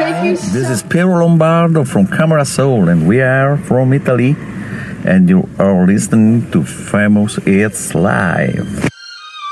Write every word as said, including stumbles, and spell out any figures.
Thank you so This is Piero Lombardo from Camera Soul, and we are from Italy, and you are listening to Famous Hits Live.